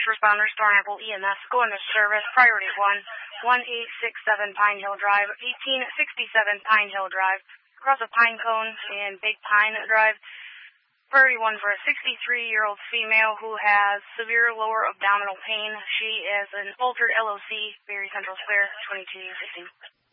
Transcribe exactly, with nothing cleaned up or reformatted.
First responders, Thornapple E M S, go into service, priority one, one eight six seven Pine Hill Drive, eighteen sixty-seven Pine Hill Drive, across a pine cone in Big Pine Drive. Priority one for a sixty-three-year-old female who has severe lower abdominal pain. She is an altered L O C, Berry Central Square, twenty-two fifteen.